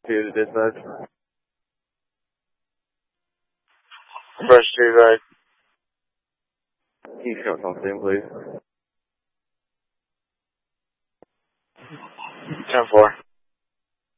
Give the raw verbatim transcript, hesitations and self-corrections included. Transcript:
To the dispatch. Brush Street right. Can you show something, please? ten four.